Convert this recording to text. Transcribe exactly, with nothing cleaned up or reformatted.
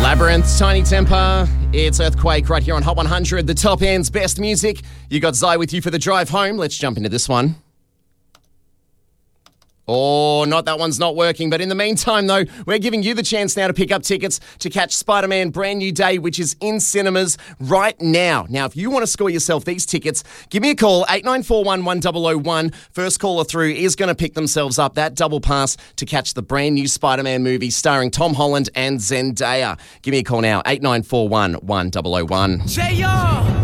Labyrinth, Tiny Temper, it's Earthquake right here on Hot one hundred, the top end's best music. You got Zai with you for the drive home. Let's jump into this one. Oh, not that one's not working. But in the meantime, though, we're giving you the chance now to pick up tickets to catch Spider-Man Brand New Day, which is in cinemas right now. Now, if you want to score yourself these tickets, give me a call, eight nine four one, one zero zero one. First caller through is going to pick themselves up that double pass to catch the brand new Spider-Man movie starring Tom Holland and Zendaya. Give me a call now, eight nine four one, one zero zero one.